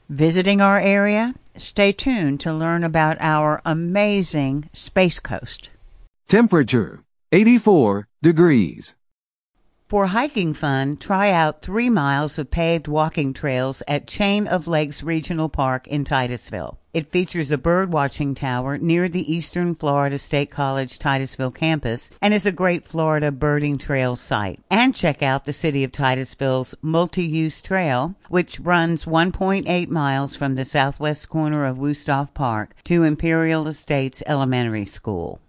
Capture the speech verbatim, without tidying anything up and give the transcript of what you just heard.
Visiting our area? Stay tuned to learn about our amazing Space Coast. Temperature, eighty-four degrees. For hiking fun, try out three miles of paved walking trails at Chain of Lakes Regional Park in Titusville. It features a bird-watching tower near the Eastern Florida State College Titusville campus and is a great Florida birding trail site. And check out the City of Titusville's multi-use trail, which runs one point eight miles from the southwest corner of Wusthof Park to Imperial Estates Elementary School.